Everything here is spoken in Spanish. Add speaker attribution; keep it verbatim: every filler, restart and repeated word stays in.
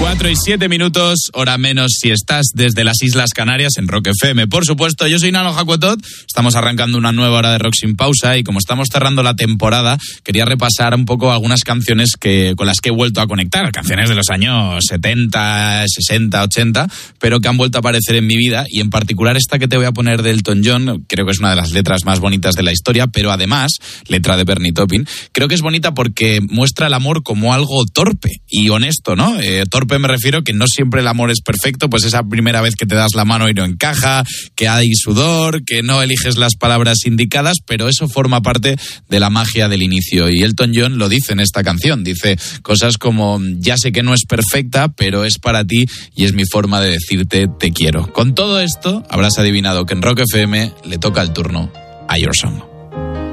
Speaker 1: cuatro y siete minutos, hora menos si estás desde las Islas Canarias en Rock F M. Por supuesto, yo soy Nano Jacotot, estamos arrancando una nueva hora de Rock sin pausa y como estamos cerrando la temporada, quería repasar un poco algunas canciones que con las que he vuelto a conectar, canciones de los años setenta, sesenta, ochenta, pero que han vuelto a aparecer en mi vida y en particular esta que te voy a poner de Elton John, creo que es una de las letras más bonitas de la historia, pero además, letra de Bernie Taupin, creo que es bonita porque muestra el amor como algo torpe y honesto, ¿no? Eh, torpe me refiero que no siempre el amor es perfecto, pues esa primera vez que te das la mano y no encaja, que hay sudor, que no eliges las palabras indicadas, pero eso forma parte de la magia del inicio. Y Elton John lo dice en esta canción, dice cosas como, ya sé que no es perfecta, pero es para ti y es mi forma de decirte te quiero. Con todo esto, habrás adivinado que en Rock F M le toca el turno a Your Song.